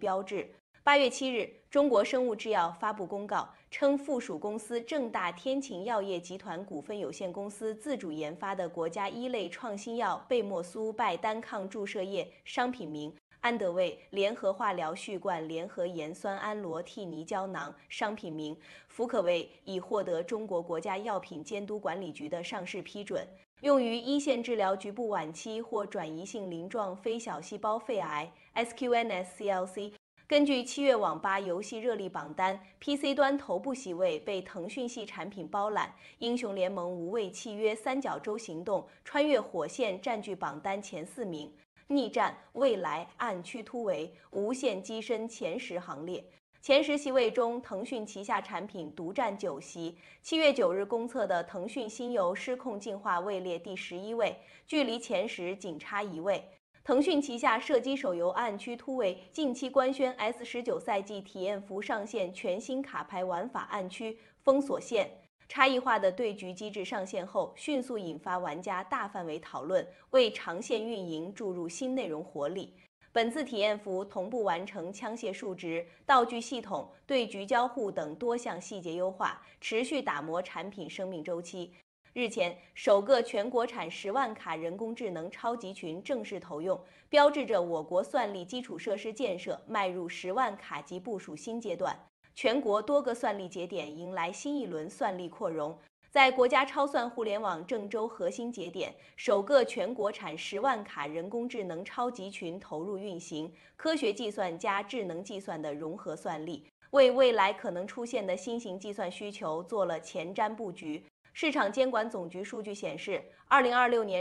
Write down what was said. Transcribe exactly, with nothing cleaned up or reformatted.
标志。八月七日，中国生物制药发布公告，称附属公司正大天晴药业集团股份有限公司自主研发的国家一类创新药贝莫苏拜单抗注射液商品名安德卫联合化疗续罐联合盐酸氨罗替尼胶囊商品名福可卫已获得中国国家药品监督管理局的上市批准，用于一线治疗局部晚期或转移性鳞状非小细胞肺癌 S Q N S C L C。根据七月网吧游戏热力榜单 ，P C 端头部席位被腾讯系产品包揽，英雄联盟无畏契约三角洲行动、穿越火线占据榜单前四名。逆战、未来、暗区突围、无限跻身前十行列。前十席位中，腾讯旗下产品独占九席。七月九日公测的腾讯新游失控进化位列第十一位，距离前十仅差一位。腾讯旗下射击手游《暗区突围》近期官宣 S 十九 赛季体验服上线全新卡牌玩法暗区封锁线。差异化的对局机制上线后，迅速引发玩家大范围讨论，为长线运营注入新内容活力。本次体验服同步完成枪械数值、道具系统、对局交互等多项细节优化，持续打磨产品生命周期。日前，首个全国产十万卡人工智能超级群正式投用，标志着我国算力基础设施建设迈入十万卡级部署新阶段。全国多个算力节点迎来新一轮算力扩容。在国家超算互联网郑州核心节点，首个全国产十万卡人工智能超级群投入运行，科学计算加智能计算的融合算力，为未来可能出现的新型计算需求做了前瞻布局。市场监管总局数据显示，二零二六年